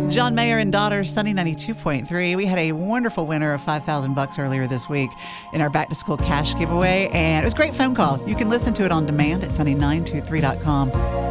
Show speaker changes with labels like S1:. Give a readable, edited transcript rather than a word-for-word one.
S1: John Mayer and Daughter, Sunny 92.3. We had a wonderful winner of $5,000 earlier this week in our back to school cash giveaway, and it was a great phone call. You can listen to it on demand at sunny923.com.